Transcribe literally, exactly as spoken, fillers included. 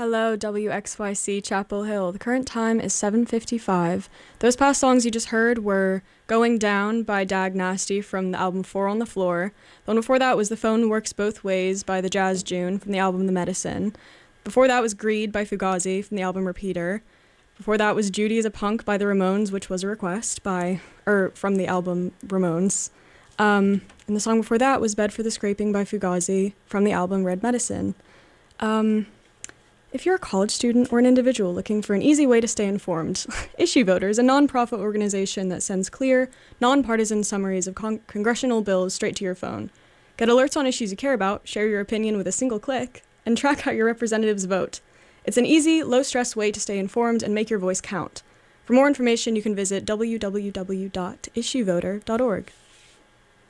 Hello, W X Y C Chapel Hill. The current time is seven fifty-five. Those past songs you just heard were Going Down by Dag Nasty from the album Four on the Floor. The one before that was The Phone Works Both Ways by the Jazz June from the album The Medicine. Before that was Greed by Fugazi from the album Repeater. Before that was Judy is a Punk by the Ramones, which was a request by, or from the album Ramones. Um, and the song before that was Bed for the Scraping by Fugazi from the album Red Medicine. Um... If you're a college student or an individual looking for an easy way to stay informed, Issue Voter is a nonprofit organization that sends clear, nonpartisan summaries of con- congressional bills straight to your phone. Get alerts on issues you care about, share your opinion with a single click, and track how your representatives vote. It's an easy, low-stress way to stay informed and make your voice count. For more information, you can visit w w w dot issue voter dot org.